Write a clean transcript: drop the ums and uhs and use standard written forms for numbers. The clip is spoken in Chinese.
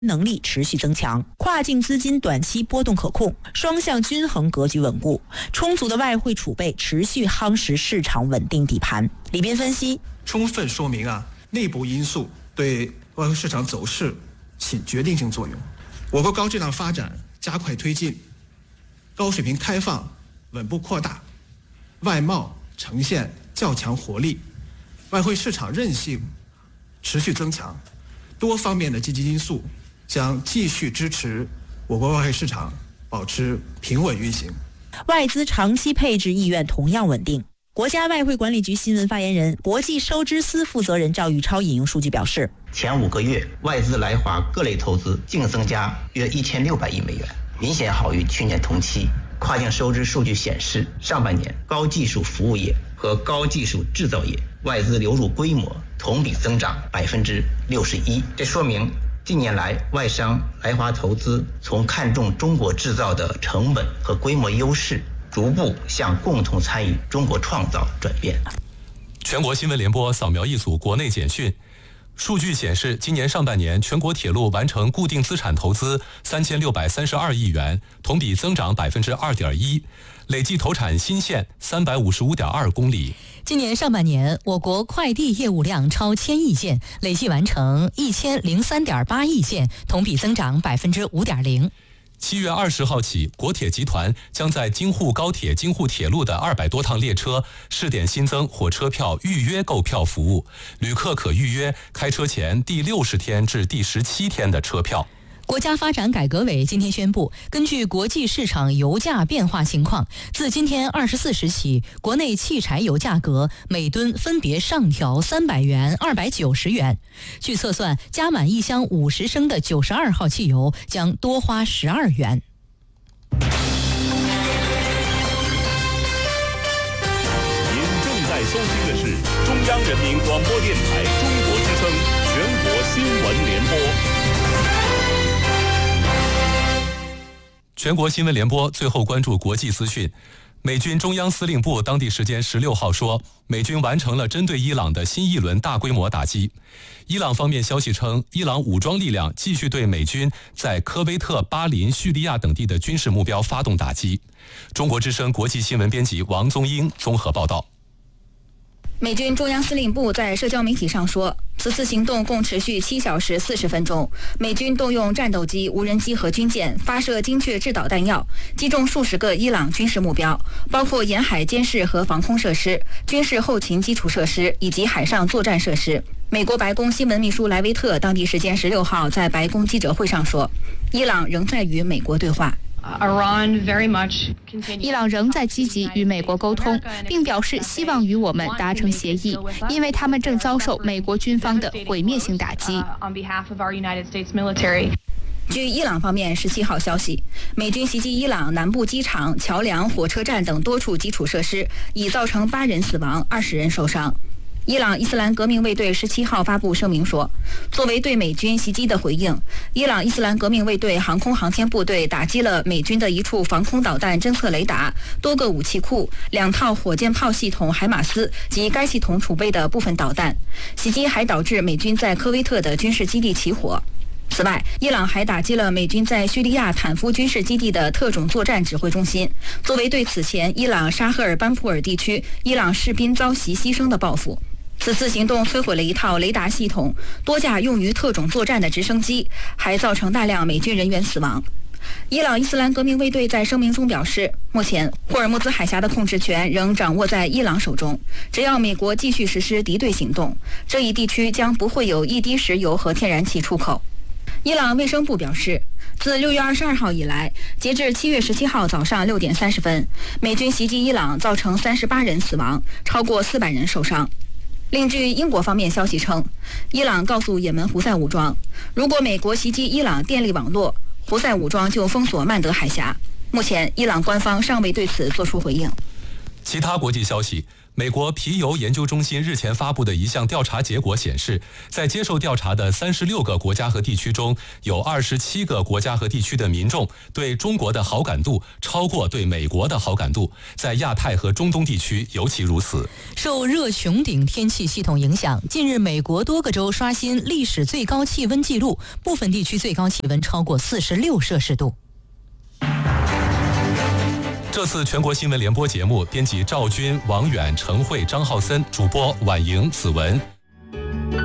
能力持续增强，跨境资金短期波动可控，双向均衡格局稳固，充足的外汇储备持续夯实市场稳定底盘。李斌分析， 充分说明内部因素对外汇市场走势起决定性作用。我国高质量发展加快推进，高水平开放稳步扩大，外贸呈现较强活力，外汇市场韧性持续增强，多方面的积极因素将继续支持我国外汇市场保持平稳运行。 外资长期配置意愿同样稳定。国家外汇管理局新闻发言人、国际收支司负责人赵玉超引用数据表示， 前5个月外资来华各类投资净增加约1600亿美元，明显好于去年同期。跨境收支数据显示，上半年高技术服务业和高技术制造业外资流入规模同比增长61%，这说明近年来外商来华投资从看重中国制造的成本和规模优势，逐步向共同参与中国创造转变。 全国新闻联播扫描一组国内简讯。数据显示，今年上半年全国铁路完成固定资产投资3632亿元，同比增长2.1%，累计投产新线355.2公里。 今年上半年，我国快递业务量超1000亿件，累计完成1003.8亿件，同比增长5.0%。 7月20号起，国铁集团将在京沪高铁、京沪铁路的200多趟列车试点新增火车票预约购票服务，旅客可预约开车前第60天至第17天的车票。 国家发展改革委今天宣布，根据国际市场油价变化情况，自今天24时起，国内汽柴油价格每吨分别上调300元、290元。据测算，加满一箱50升的92号汽油将多花12元。 您正在收听的是中央人民广播电台中国之声全国新闻联播。 全国新闻联播最后关注国际资讯。美军中央司令部当地时间16号说，美军完成了针对伊朗的新一轮大规模打击。伊朗方面消息称，伊朗武装力量继续对美军在科威特、巴林、叙利亚等地的军事目标发动打击。中国之声国际新闻编辑王宗英综合报道。 美军中央司令部在社交媒体上说，此次行动共持续7小时40分钟，美军动用战斗机、无人机和军舰发射精确制导弹药，击中数十个伊朗军事目标，包括沿海监视和防空设施、军事后勤基础设施以及海上作战设施。美国白宫新闻秘书莱维特当地时间16号在白宫记者会上说，伊朗仍在与美国对话。 伊朗仍在积极与美国沟通，并表示希望与我们达成协议，因为他们正遭受美国军方的毁灭性打击。 据伊朗方面17号消息，美军袭击伊朗南部机场、桥梁、火车站等多处基础设施，已造成8人死亡、20人受伤。伊朗伊斯兰革命卫队17号发布声明说，作为对美军袭击的回应，伊朗伊斯兰革命卫队航空航天部队打击了美军的一处防空导弹侦测雷达、多个武器库、2套火箭炮系统海马斯及该系统储备的部分导弹。袭击还导致美军在科威特的军事基地起火。此外，伊朗还打击了美军在叙利亚坦夫军事基地的特种作战指挥中心，作为对此前伊朗沙赫尔班普尔地区伊朗士兵遭袭牺牲的报复。此次行动摧毁了一套雷达系统、多架用于特种作战的直升机，还造成大量美军人员死亡。伊朗伊斯兰革命卫队在声明中表示，目前霍尔木兹海峡的控制权仍掌握在伊朗手中，只要美国继续实施敌对行动，这一地区将不会有一滴石油和天然气出口。伊朗卫生部表示，自6月22号以来，截至7月17号早上6点30分，美军袭击伊朗造成38人死亡，超过400人受伤。另据英国方面消息称，伊朗告诉也门胡塞武装，如果美国袭击伊朗电力网络，胡塞武装就封锁曼德海峡。目前，伊朗官方尚未对此作出回应。 其他国际消息，美国皮尤研究中心日前发布的一项调查结果显示，在接受调查的36个国家和地区中，有27个国家和地区的民众对中国的好感度超过对美国的好感度，在亚太和中东地区尤其如此。 受热穹顶天气系统影响，近日美国多个州刷新历史最高气温纪录，部分地区最高气温超过46摄氏度。 这次全国新闻联播节目，编辑赵军、王远、陈慧、张浩森，主播婉莹、子文。